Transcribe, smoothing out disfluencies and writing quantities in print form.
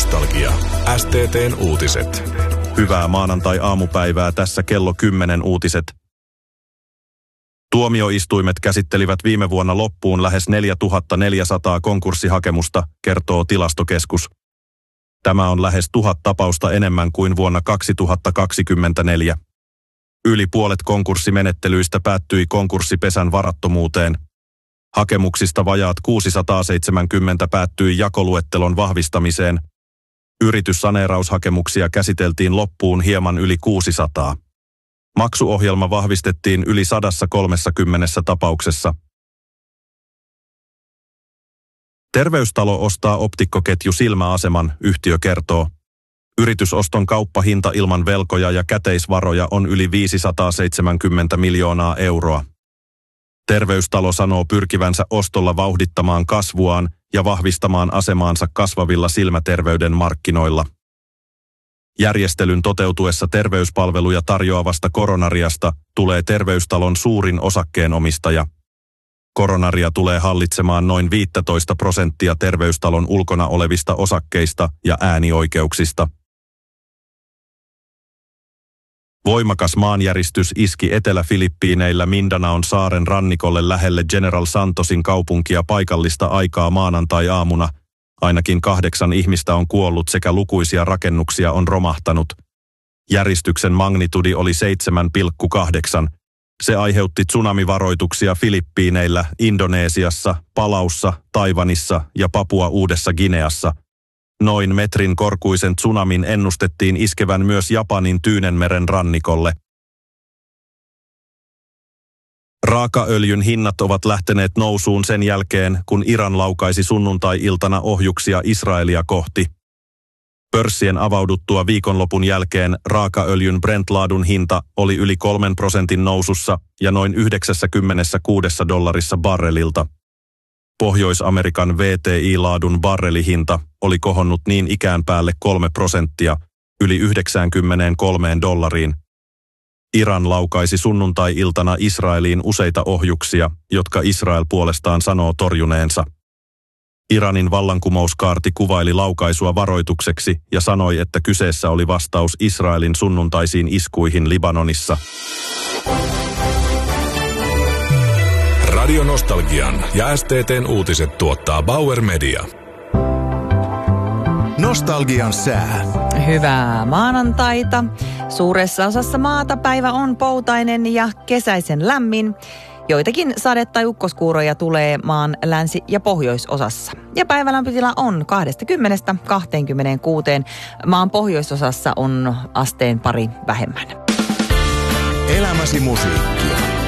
Nostalgia. STT:n uutiset. Hyvää maanantai-aamupäivää, tässä kello 10 uutiset. Tuomioistuimet käsittelivät viime vuonna loppuun lähes 4400 konkurssihakemusta, kertoo Tilastokeskus. Tämä on lähes 1000 tapausta enemmän kuin vuonna 2024. Yli puolet konkurssimenettelyistä päättyi konkurssipesän varattomuuteen. Hakemuksista vajaat 670 päättyi jakoluettelon vahvistamiseen. Yrityssaneeraushakemuksia käsiteltiin loppuun hieman yli 600. Maksuohjelma vahvistettiin yli 130 tapauksessa. Terveystalo ostaa optikkoketju Silmäaseman, yhtiö kertoo. Yritysoston kauppahinta ilman velkoja ja käteisvaroja on yli 570 miljoonaa euroa. Terveystalo sanoo pyrkivänsä ostolla vauhdittamaan kasvuaan ja vahvistamaan asemaansa kasvavilla silmäterveyden markkinoilla. Järjestelyn toteutuessa terveyspalveluja tarjoavasta Coronariasta tulee Terveystalon suurin osakkeenomistaja. Coronaria tulee hallitsemaan noin 15% Terveystalon ulkona olevista osakkeista ja äänioikeuksista. Voimakas maanjäristys iski Etelä-Filippiineillä Mindanaon saaren rannikolle lähelle General Santosin kaupunkia paikallista aikaa maanantai-aamuna. Ainakin 8 ihmistä on kuollut sekä lukuisia rakennuksia on romahtanut. Järistyksen magnitudi oli 7,8. Se aiheutti tsunamivaroituksia Filippiineillä, Indonesiassa, Palaussa, Taiwanissa ja Papua Uudessa Gineassa. Noin metrin korkuisen tsunamin ennustettiin iskevän myös Japanin Tyynenmeren rannikolle. Raakaöljyn hinnat ovat lähteneet nousuun sen jälkeen, kun Iran laukaisi sunnuntai-iltana ohjuksia Israelia kohti. Pörssien avauduttua viikonlopun jälkeen raakaöljyn Brent-laadun hinta oli yli 3% nousussa ja noin $96 barrelilta. Pohjois-Amerikan WTI-laadun barrelihinta oli kohonnut niin ikään päälle 3%, yli $93. Iran laukaisi sunnuntai-iltana Israeliin useita ohjuksia, jotka Israel puolestaan sanoo torjuneensa. Iranin vallankumouskaarti kuvaili laukaisua varoitukseksi ja sanoi, että kyseessä oli vastaus Israelin sunnuntaisiin iskuihin Libanonissa. Radio Nostalgian ja STT:n uutiset tuottaa Bauer Media. Nostalgian sää. Hyvää maanantaita. Suuressa osassa maata päivä on poutainen ja kesäisen lämmin. Joitakin sade- tai ukkoskuuroja tulee maan länsi- ja pohjoisosassa. Ja päivälämpötila on 20–26. Maan pohjoisosassa on asteen pari vähemmän. Elämäsi musiikkia.